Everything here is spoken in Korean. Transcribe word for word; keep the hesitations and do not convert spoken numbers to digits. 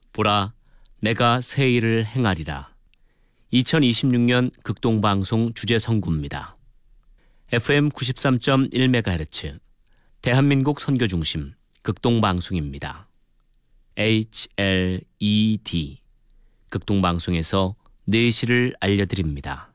보라, 내가 새 일을 행하리라. 이천이십육 년 극동방송 주제선구입니다. 에프엠 구십삼 점 일 메가헤르츠 대한민국 선교중심 극동방송입니다. 에이치엘이디 극동방송에서 내시를 알려드립니다.